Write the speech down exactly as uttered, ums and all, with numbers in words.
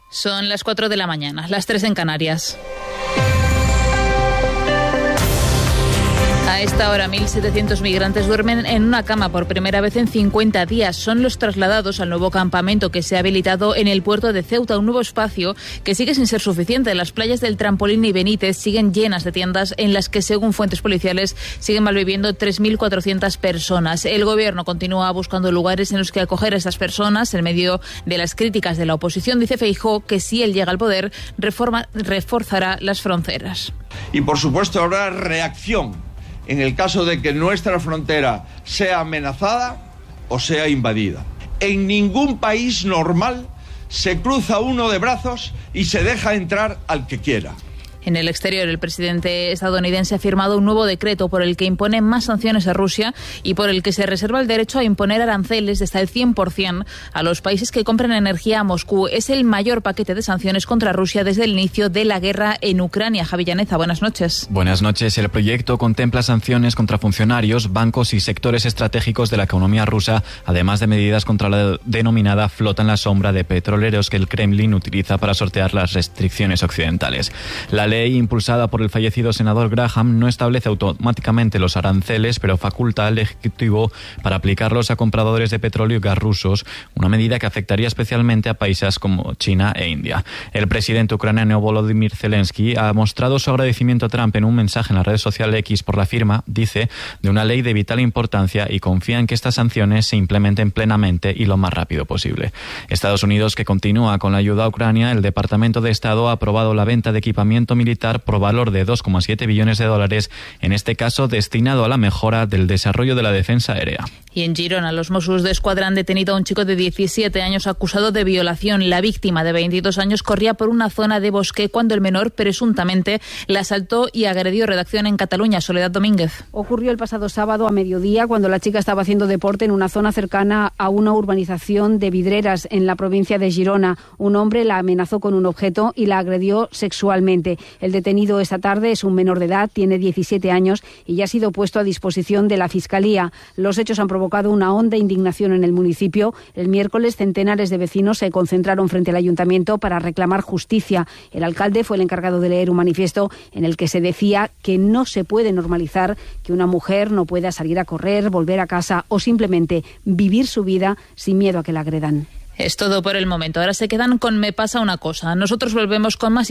Son las cuatro de la mañana, las tres en Canarias. A esta hora, mil setecientos migrantes duermen en una cama por primera vez en cincuenta días. Son los trasladados al nuevo campamento que se ha habilitado en el puerto de Ceuta, un nuevo espacio que sigue sin ser suficiente. Las playas del Trampolín y Benítez siguen llenas de tiendas en las que, según fuentes policiales, siguen malviviendo tres mil cuatrocientas personas. El gobierno continúa buscando lugares en los que acoger a estas personas en medio de las críticas de la oposición. Dice Feijóo que si él llega al poder, reforma, reforzará las fronteras. Y, por supuesto, habrá reacción en el caso de que nuestra frontera sea amenazada o sea invadida. En ningún país normal se cruza uno de brazos y se deja entrar al que quiera. En el exterior, el presidente estadounidense ha firmado un nuevo decreto por el que impone más sanciones a Rusia y por el que se reserva el derecho a imponer aranceles de hasta el cien por ciento a los países que compren energía a Moscú. Es el mayor paquete de sanciones contra Rusia desde el inicio de la guerra en Ucrania. Javi Llaneza, buenas noches. Buenas noches. El proyecto contempla sanciones contra funcionarios, bancos y sectores estratégicos de la economía rusa, además de medidas contra la denominada flota en la sombra de petroleros que el Kremlin utiliza para sortear las restricciones occidentales. La ley impulsada por el fallecido senador Graham no establece automáticamente los aranceles, pero faculta al Ejecutivo para aplicarlos a compradores de petróleo y gas rusos, una medida que afectaría especialmente a países como China e India. El presidente ucraniano Volodymyr Zelensky ha mostrado su agradecimiento a Trump en un mensaje en la red social X por la firma, dice, de una ley de vital importancia y confía en que estas sanciones se implementen plenamente y lo más rápido posible. Estados Unidos, que continúa con la ayuda a Ucrania, el Departamento de Estado ha aprobado la venta de equipamiento militar por valor de dos coma siete billones de dólares, en este caso destinado a la mejora del desarrollo de la defensa aérea. Y en Girona, los Mossos de Escuadra han detenido a un chico de diecisiete años acusado de violación. La víctima, de veintidós años, corría por una zona de bosque cuando el menor presuntamente la asaltó y agredió. Redacción en Cataluña, Soledad Domínguez. Ocurrió el pasado sábado a mediodía cuando la chica estaba haciendo deporte en una zona cercana a una urbanización de Vidreras en la provincia de Girona. Un hombre la amenazó con un objeto y la agredió sexualmente. El detenido esta tarde es un menor de edad, tiene diecisiete años y ya ha sido puesto a disposición de la Fiscalía. Los hechos han provocado una honda indignación en el municipio. El miércoles, centenares de vecinos se concentraron frente al ayuntamiento para reclamar justicia. El alcalde fue el encargado de leer un manifiesto en el que se decía que no se puede normalizar que una mujer no pueda salir a correr, volver a casa o simplemente vivir su vida sin miedo a que la agredan. Es todo por el momento. Ahora se quedan con Me pasa una cosa. Nosotros volvemos con más